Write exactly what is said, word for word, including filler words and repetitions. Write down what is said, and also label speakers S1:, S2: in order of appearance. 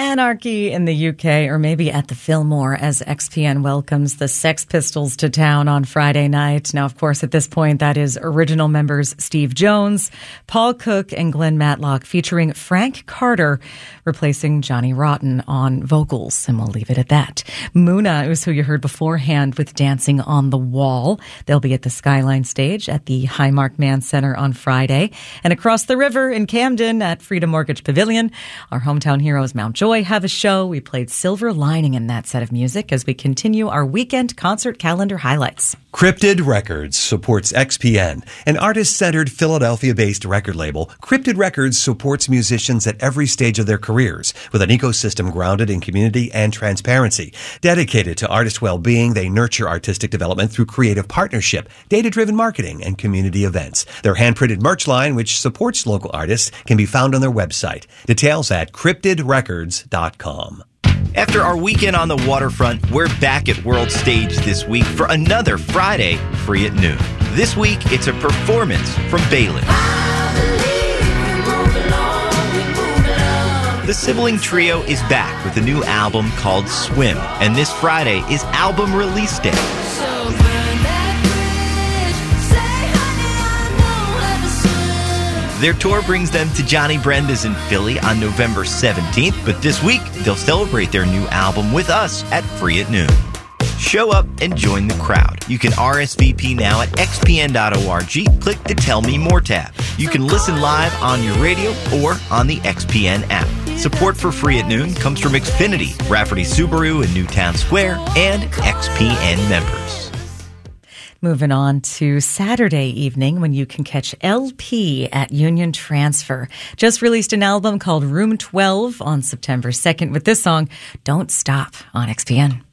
S1: anarchy in the U K, or maybe at the Fillmore, as X P N welcomes the Sex Pistols to town on Friday night. Now, of course, at this point, that is original members Steve Jones, Paul Cook, and Glenn Matlock, featuring Frank Carter replacing Johnny Rotten on vocals. And we'll leave it at that. Muna was who you heard beforehand with Dancing on the Wall. They'll be at the Skyline stage at the Highmark Mann Center on Friday. And across the river in Camden at Freedom Mortgage Pavilion, our hometown heroes Mount Joy have a show. We played Silver Lining in that set of music as we continue our weekend concert calendar highlights.
S2: Cryptid Records supports X P N, an artist-centered Philadelphia-based record label. Cryptid Records supports musicians at every stage of their careers with an ecosystem grounded in community and transparency. Dedicated to artist well-being, they nurture artistic development through creative partnership, data-driven marketing, and community events. Their hand-printed merch line, which supports local artists, can be found on their website. Details at cryptid records dot com.
S3: After our weekend on the waterfront, we're back at World Stage this week for another Friday Free at Noon. This week, it's a performance from Balin. The sibling trio is back with a new album called Swim, and this Friday is album release day. Their tour brings them to Johnny Brenda's in Philly on November seventeenth, but this week they'll celebrate their new album with us at Free at Noon. Show up and join the crowd. You can R S V P now at x p n dot org. Click the Tell Me More tab. You can listen live on your radio or on the X P N app. Support for Free at Noon comes from Xfinity, Rafferty Subaru in Newtown Square, and X P N members.
S1: Moving on to Saturday evening when you can catch L P at Union Transfer. Just released an album called Room twelve on September second with this song, Don't Stop, on X P N.